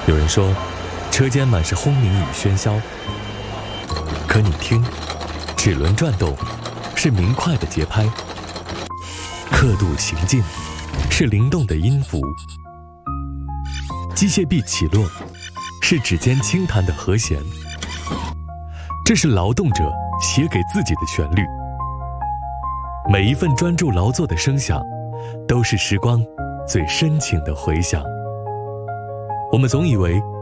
有人说，车间满是轰鸣与喧嚣，可你听，齿轮转动是明快的节拍，刻度行进是灵动的音符，机械臂起落是指尖轻弹的和弦。这是劳动者写给自己的旋律，每一份专注劳作的声响，都是时光最深情的回响。我们总以为